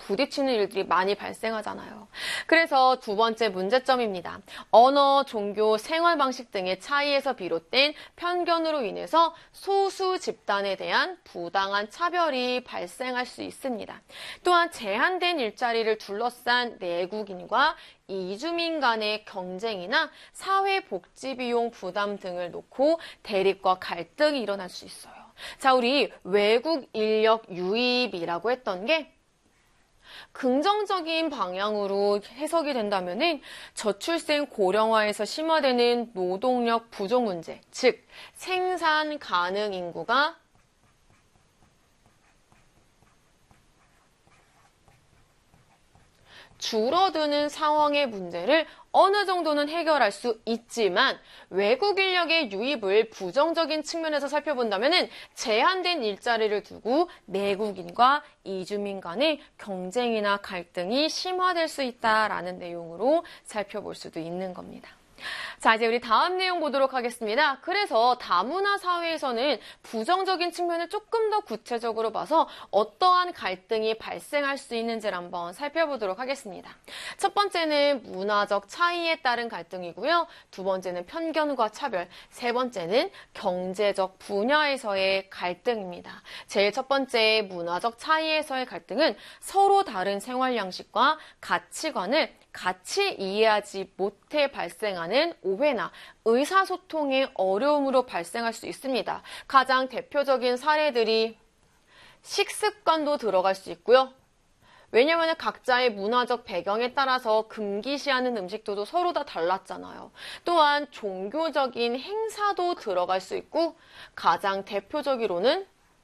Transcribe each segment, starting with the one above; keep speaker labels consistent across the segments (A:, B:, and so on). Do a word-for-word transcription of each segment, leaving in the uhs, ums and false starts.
A: 부딪히는 일들이 많이 발생하잖아요. 그래서 두 번째 문제점입니다. 언어, 종교, 생활 방식 등의 차이에서 비롯된 편견으로 인해서 소수 집단에 대한 부당한 차별이 발생할 수 있습니다. 또한 제한된 일자리를 둘러싼 내국인과 이주민 간의 경쟁이나 사회복지비용 부담 등을 놓고 대립과 갈등이 일어날 수 있어요. 자, 우리 외국 인력 유입이라고 했던 게 긍정적인 방향으로 해석이 된다면은 저출생 고령화에서 심화되는 노동력 부족 문제, 즉 생산 가능 인구가 줄어드는 상황의 문제를 어느 정도는 해결할 수 있지만 외국 인력의 유입을 부정적인 측면에서 살펴본다면 제한된 일자리를 두고 내국인과 이주민 간의 경쟁이나 갈등이 심화될 수 있다라는 내용으로 살펴볼 수도 있는 겁니다. 자, 이제 우리 다음 내용 보도록 하겠습니다. 그래서 다문화 사회에서는 부정적인 측면을 조금 더 구체적으로 봐서 어떠한 갈등이 발생할 수 있는지를 한번 살펴보도록 하겠습니다. 첫 번째는 문화적 차이에 따른 갈등이고요. 두 번째는 편견과 차별, 세 번째는 경제적 분야에서의 갈등입니다. 제일 첫 번째 문화적 차이에서의 갈등은 서로 다른 생활 양식과 가치관을 같이 이해하지 못해 발생하는 오해나 의사소통의 어려움으로 발생할 수 있습니다. 가장 대표적인 사례들이 식습관도 들어갈 수 있고요. 왜냐하면 각자의 문화적 배경에 따라서 금기시하는 음식들도 서로 다 달랐잖아요. 또한 종교적인 행사도 들어갈 수 있고 가장 대표적으로는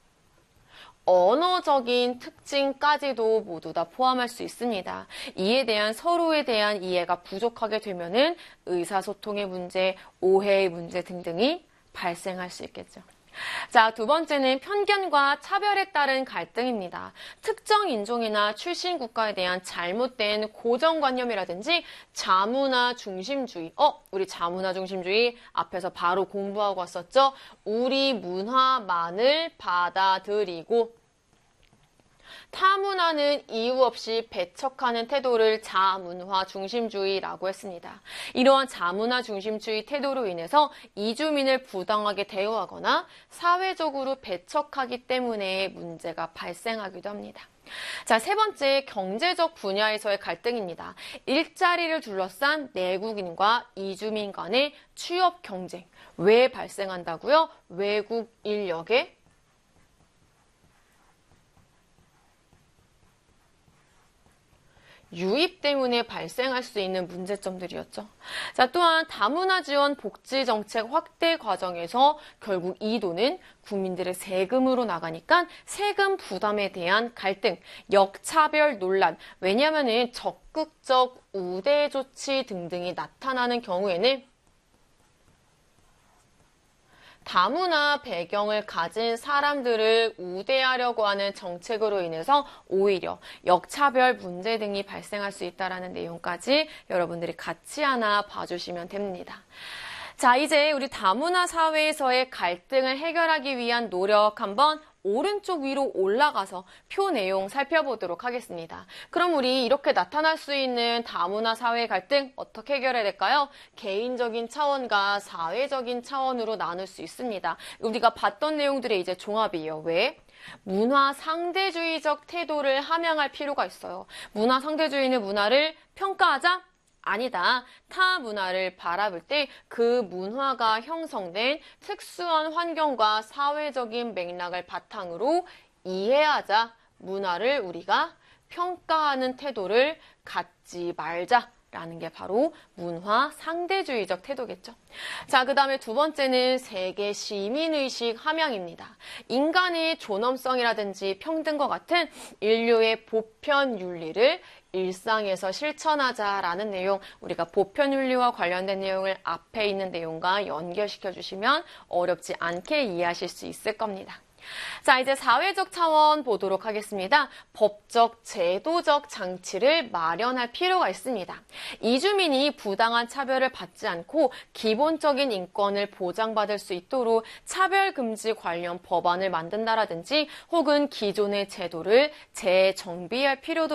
A: 언어적인 특징까지도 모두 다 포함할 수 있습니다. 이에 대한 서로에 대한 이해가 부족하게 되면은 의사소통의 문제, 오해의 문제 등등이 발생할 수 있겠죠. 자, 두 번째는 편견과 차별에 따른 갈등입니다. 특정 인종이나 출신 국가에 대한 잘못된 고정관념이라든지 자문화 중심주의. 어, 우리 자문화 중심주의 앞에서 바로 공부하고 왔었죠? 우리 문화만을 받아들이고 타문화는 이유 없이 배척하는 태도를 자문화 중심주의라고 했습니다. 이러한 자문화 중심주의 태도로 인해서 이주민을 부당하게 대우하거나 사회적으로 배척하기 때문에 문제가 발생하기도 합니다. 자, 세 번째, 경제적 분야에서의 갈등입니다. 일자리를 둘러싼 내국인과 이주민 간의 취업 경쟁. 왜 발생한다고요? 외국 인력의 유입 때문에 발생할 수 있는 문제점들이었죠. 자, 또한 다문화 지원 복지 정책 확대 과정에서 결국 이 돈은 국민들의 세금으로 나가니까 세금 부담에 대한 갈등, 역차별 논란. 왜냐하면 적극적 우대 조치 등등이 나타나는 경우에는 다문화 배경을 가진 사람들을 우대하려고 하는 정책으로 인해서 오히려 역차별 문제 등이 발생할 수 있다는 내용까지 여러분들이 같이 하나 봐주시면 됩니다. 자, 이제 우리 다문화 사회에서의 갈등을 해결하기 위한 노력 한번 오른쪽 위로 올라가서 표 내용 살펴보도록 하겠습니다. 그럼 우리 이렇게 나타날 수 있는 다문화 사회 갈등 어떻게 해결해야 될까요? 개인적인 차원과 사회적인 차원으로 나눌 수 있습니다. 우리가 봤던 내용들의 이제 종합이에요. 왜? 문화 상대주의적 태도를 함양할 필요가 있어요. 문화 상대주의는 문화를 평가하자? 아니다. 타 문화를 바라볼 때 그 문화가 형성된 특수한 환경과 사회적인 맥락을 바탕으로 이해하자. 문화를 우리가 평가하는 태도를 갖지 말자. 라는 게 바로 문화 상대주의적 태도겠죠. 자, 그 다음에 두 번째는 세계 시민의식 함양입니다. 인간의 존엄성이라든지 평등과 같은 인류의 보편 윤리를 일상에서 실천하자라는 내용, 우리가 보편 윤리와 관련된 내용을 앞에 있는 내용과 연결시켜 주시면 어렵지 않게 이해하실 수 있을 겁니다. 자, 이제 사회적 차원 보도록 하겠습니다. 법적, 제도적 장치를 마련할 필요가 있습니다. 이주민이 부당한 차별을 받지 않고 기본적인 인권을 보장받을 수 있도록 차별금지 관련 법안을 만든다라든지 혹은 기존의 제도를 재정비할 필요도